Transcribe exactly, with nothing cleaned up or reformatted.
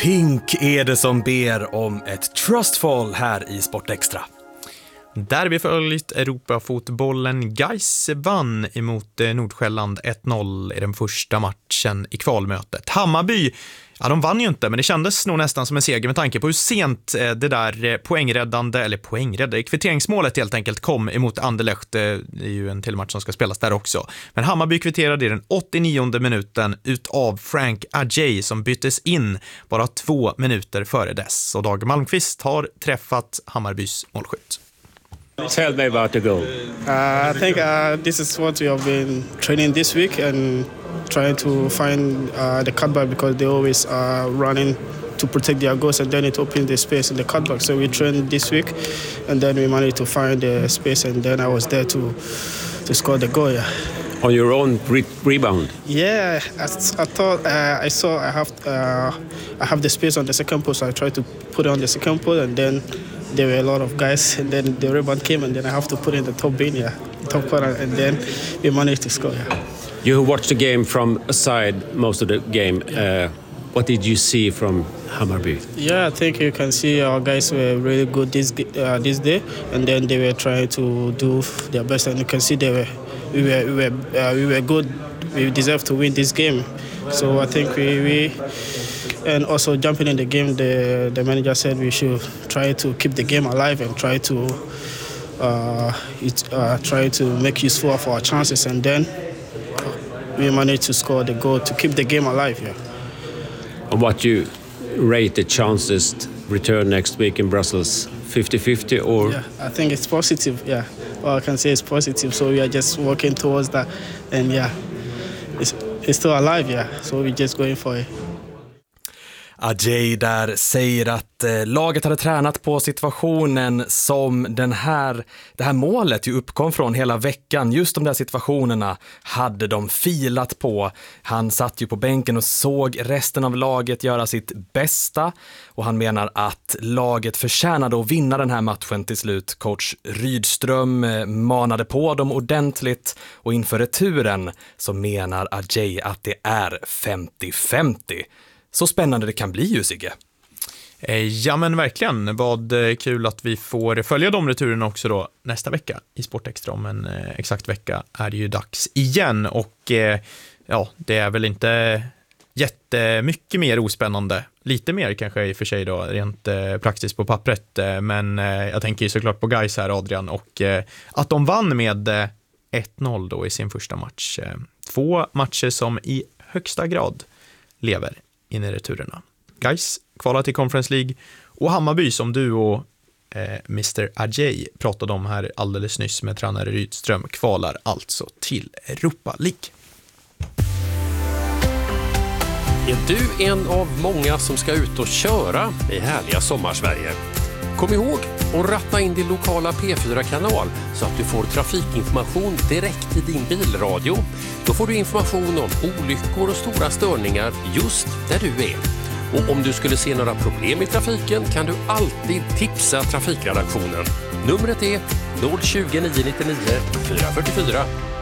Pink är det som ber om ett trustfall här i Sportextra. Där vi följt Europafotbollen. Gais vann emot Nordsjälland ett noll i den första matchen i kvalmötet. Hammarby, ja, de vann ju inte, men det kändes nog nästan som en seger med tanke på hur sent det där poängräddande, eller poängräddande, kvitteringsmålet helt enkelt kom emot Anderlecht. Det är ju en till match som ska spelas där också. Men Hammarby kvitterade i den åttionionde minuten utav Frank Adjei som byttes in bara två minuter före dess. Och Dag Malmqvist har träffat Hammarbys målskytt. Tell me about the goal. Uh, I think uh, this is what we have been training this week and trying to find uh, the cutback because they always are running to protect their goals and then it opens the space in the cutback. So we trained this week and then we managed to find the space and then I was there to to score the goal. Yeah. On your own re- rebound? Yeah, I, I thought uh, I saw I have uh, I have the space on the second post. So I tried to put it on the second post and then there were a lot of guys and then the rebound came and then I have to put in the top bin, yeah, top corner and then we managed to score. Yeah. You watched the game from aside most of the game. Uh, what did you see from Hammarby? Yeah, I think you can see our guys were really good this uh, this day and then they were trying to do their best and you can see they were we were we were uh, we were good. We deserve to win this game. So I think we we and also jumping in the game, the the manager said we should try to keep the game alive and try to uh, it, uh, try to make useful of our chances and then we managed to score the goal to keep the game alive. Yeah. And what you rate the chances to return next week in Brussels? fifty-fifty or? Yeah, I think it's positive. Yeah, well, I can say it's positive. So we are just working towards that, and yeah, it's it's still alive. Yeah, so we're just going for it. Adjei där säger att eh, laget hade tränat på situationen som den här, det här målet ju uppkom från hela veckan. Just de där situationerna hade de filat på. Han satt ju på bänken och såg resten av laget göra sitt bästa. Och han menar att laget förtjänade att vinna den här matchen till slut. Coach Rydström eh, manade på dem ordentligt. Och inför returen så menar Adjei att det är femtio femtio. Så spännande det kan bli ju, Sigge. Ja men verkligen, vad kul att vi får följa de returerna också då nästa vecka i Sportextra. Om en exakt vecka är det ju dags igen och ja, det är väl inte jättemycket mer ospännande. Lite mer kanske i och för sig då, rent praktiskt på pappret. Men jag tänker ju såklart på Gais här, Adrian, och att de vann med ett noll då i sin första match. Två matcher som i högsta grad lever in i returerna. Gais kvalar till Conference League och Hammarby som du och eh, mister Adjei pratade om här alldeles nyss med tränare Rydström kvalar alltså till Europa League. Är du en av många som ska ut och köra i härliga sommarsverige? Kom ihåg att ratta in din lokala P fyra-kanal så att du får trafikinformation direkt i din bilradio. Då får du information om olyckor och stora störningar just där du är. Och om du skulle se några problem i trafiken kan du alltid tipsa trafikredaktionen. Numret är noll tjugo, nio nio nio, fyra fyra fyra.